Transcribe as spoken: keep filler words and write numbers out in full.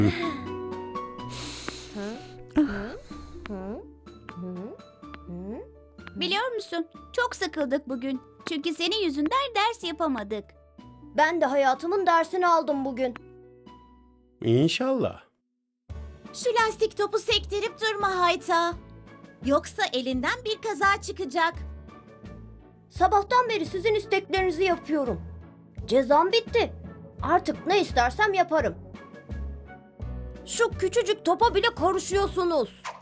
Biliyor musun? Çok sıkıldık bugün. Çünkü senin yüzünden ders yapamadık. Ben de hayatımın dersini aldım bugün. İnşallah. Şu lastik topu sektirip durma Hayta. Yoksa elinden bir kaza çıkacak. Sabahtan beri sizin isteklerinizi yapıyorum. Cezam bitti. Artık ne istersem yaparım. Şu küçücük topa bile karışıyorsunuz.